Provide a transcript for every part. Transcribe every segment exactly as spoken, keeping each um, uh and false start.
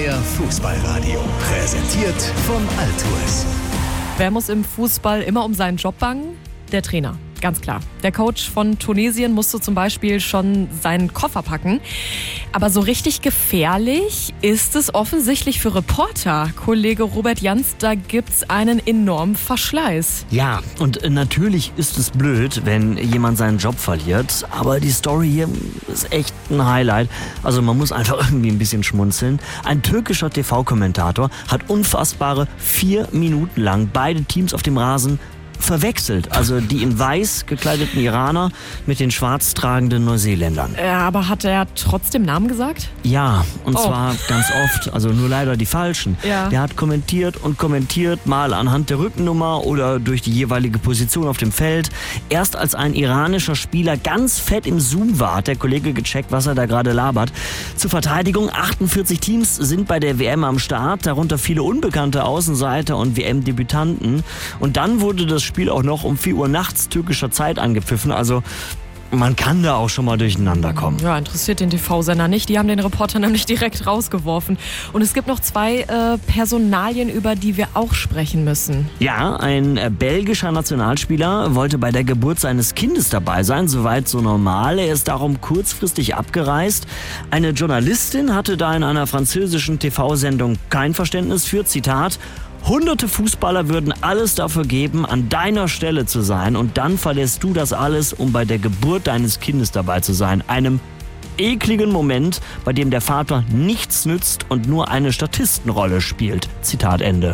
Euer Fußballradio. Präsentiert von Altours. Wer muss im Fußball immer um seinen Job bangen? Der Trainer. Ganz klar. Der Coach von Tunesien musste zum Beispiel schon seinen Koffer packen. Aber so richtig gefährlich ist es offensichtlich für Reporter. Kollege Robert Jans, da gibt's einen enormen Verschleiß. Ja, und natürlich ist es blöd, wenn jemand seinen Job verliert. Aber die Story hier ist echt ein Highlight. Also man muss einfach irgendwie ein bisschen schmunzeln. Ein türkischer T V-Kommentator hat unfassbare vier Minuten lang beide Teams auf dem Rasen verwechselt. Also die in weiß gekleideten Iraner mit den schwarz tragenden Neuseeländern. Ja, aber hat er trotzdem Namen gesagt? Ja, und Oh. zwar ganz oft, also nur leider die falschen. Ja. Der hat kommentiert und kommentiert, mal anhand der Rückennummer oder durch die jeweilige Position auf dem Feld. Erst als ein iranischer Spieler ganz fett im Zoom war, hat der Kollege gecheckt, was er da gerade labert. Zur Verteidigung, achtundvierzig Teams sind bei der W M am Start, darunter viele unbekannte Außenseiter und W M-Debütanten. Und dann wurde das Spiel auch noch um vier Uhr nachts türkischer Zeit angepfiffen, also man kann da auch schon mal durcheinander kommen. Ja, interessiert den T V-Sender nicht. Die haben den Reporter nämlich direkt rausgeworfen. Und es gibt noch zwei äh, Personalien, über die wir auch sprechen müssen. Ja, ein äh, belgischer Nationalspieler wollte bei der Geburt seines Kindes dabei sein, soweit so normal. Er ist darum kurzfristig abgereist. Eine Journalistin hatte da in einer französischen T V-Sendung kein Verständnis für, Zitat: Hunderte Fußballer würden alles dafür geben, an deiner Stelle zu sein, und dann verlässt du das alles, um bei der Geburt deines Kindes dabei zu sein. Einem ekligen Moment, bei dem der Vater nichts nützt und nur eine Statistenrolle spielt. Zitat Ende.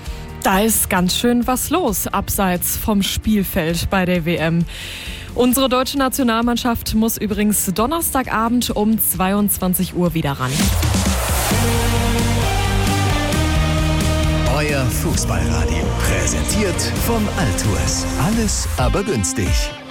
Da ist ganz schön was los, abseits vom Spielfeld bei der W M. Unsere deutsche Nationalmannschaft muss übrigens Donnerstagabend um zweiundzwanzig Uhr wieder ran. Euer Fußballradio. Präsentiert von Altours. Alles aber günstig.